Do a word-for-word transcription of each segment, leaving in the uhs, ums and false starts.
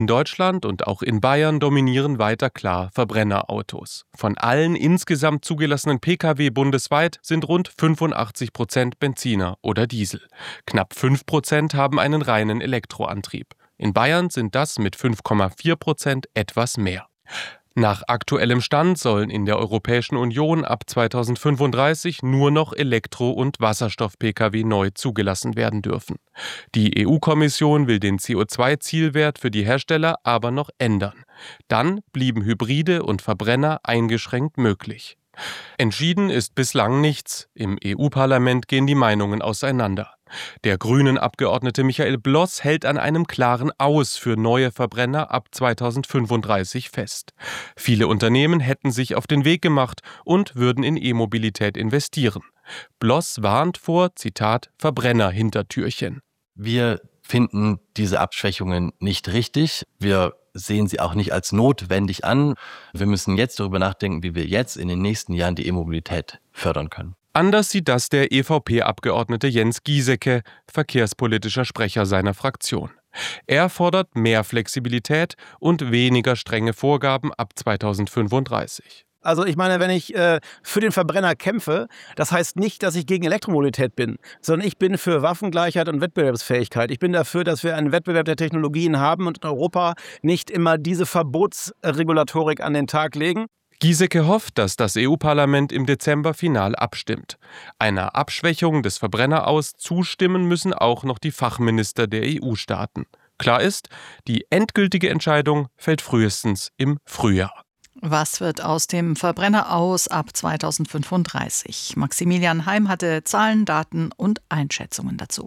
In Deutschland und auch in Bayern dominieren weiter klar Verbrennerautos. Von allen insgesamt zugelassenen Pkw bundesweit sind rund fünfundachtzig Prozent Benziner oder Diesel. Knapp fünf Prozent haben einen reinen Elektroantrieb. In Bayern sind das mit fünf Komma vier Prozent etwas mehr. Nach aktuellem Stand sollen in der Europäischen Union ab zweitausendfünfunddreißig nur noch Elektro- und Wasserstoff-Pkw neu zugelassen werden dürfen. Die E U-Kommission will den C O zwei Zielwert für die Hersteller aber noch ändern. Dann blieben Hybride und Verbrenner eingeschränkt möglich. Entschieden ist bislang nichts. Im E U-Parlament gehen die Meinungen auseinander. Der Grünen-Abgeordnete Michael Bloss hält an einem klaren Aus für neue Verbrenner ab zweitausendfünfunddreißig fest. Viele Unternehmen hätten sich auf den Weg gemacht und würden in E-Mobilität investieren. Bloss warnt vor, Zitat, Verbrenner-Hintertürchen. Wir finden diese Abschwächungen nicht richtig. Wir sehen sie auch nicht als notwendig an. Wir müssen jetzt darüber nachdenken, wie wir jetzt in den nächsten Jahren die E-Mobilität fördern können. Anders sieht das der E V P-Abgeordnete Jens Giesecke, verkehrspolitischer Sprecher seiner Fraktion. Er fordert mehr Flexibilität und weniger strenge Vorgaben ab zweitausendfünfunddreißig. Also ich meine, wenn ich äh, für den Verbrenner kämpfe, das heißt nicht, dass ich gegen Elektromobilität bin, sondern ich bin für Waffengleichheit und Wettbewerbsfähigkeit. Ich bin dafür, dass wir einen Wettbewerb der Technologien haben und in Europa nicht immer diese Verbotsregulatorik an den Tag legen. Giesecke hofft, dass das E U-Parlament im Dezember final abstimmt. Einer Abschwächung des Verbrenneraus zustimmen müssen auch noch die Fachminister der E U-Staaten. Klar ist, die endgültige Entscheidung fällt frühestens im Frühjahr. Was wird aus dem Verbrenner aus ab zweitausendfünfunddreißig? Maximilian Heim hatte Zahlen, Daten und Einschätzungen dazu.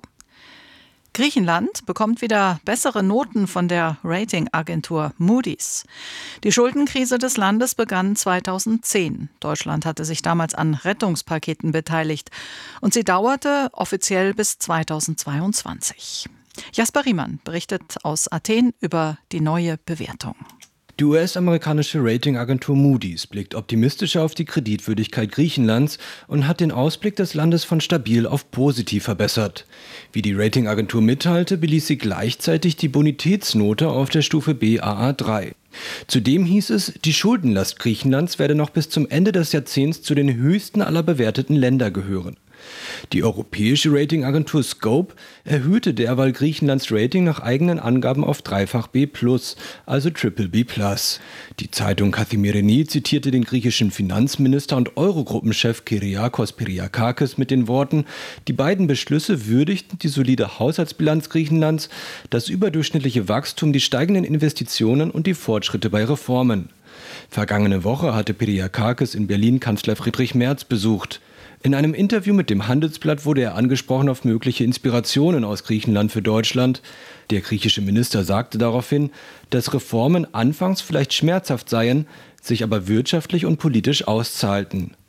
Griechenland bekommt wieder bessere Noten von der Ratingagentur Moody's. Die Schuldenkrise des Landes begann zweitausendzehn. Deutschland hatte sich damals an Rettungspaketen beteiligt und sie dauerte offiziell bis zweitausendzweiundzwanzig. Jasper Riemann berichtet aus Athen über die neue Bewertung. Die U S-amerikanische Ratingagentur Moody's blickt optimistischer auf die Kreditwürdigkeit Griechenlands und hat den Ausblick des Landes von stabil auf positiv verbessert. Wie die Ratingagentur mitteilte, beließ sie gleichzeitig die Bonitätsnote auf der Stufe B A A drei. Zudem hieß es, die Schuldenlast Griechenlands werde noch bis zum Ende des Jahrzehnts zu den höchsten aller bewerteten Länder gehören. Die europäische Ratingagentur Scope erhöhte derweil Griechenlands Rating nach eigenen Angaben auf dreifach B plus, also Triple B plus. Die Zeitung Kathimerini zitierte den griechischen Finanzminister und Eurogruppenchef Kyriakos Piriakakis mit den Worten: Die beiden Beschlüsse würdigten die solide Haushaltsbilanz Griechenlands, das überdurchschnittliche Wachstum, die steigenden Investitionen und die Fortschritte bei Reformen. Vergangene Woche hatte Piriakakis in Berlin Kanzler Friedrich Merz besucht. In einem Interview mit dem Handelsblatt wurde er angesprochen auf mögliche Inspirationen aus Griechenland für Deutschland. Der griechische Minister sagte daraufhin, dass Reformen anfangs vielleicht schmerzhaft seien, sich aber wirtschaftlich und politisch auszahlten.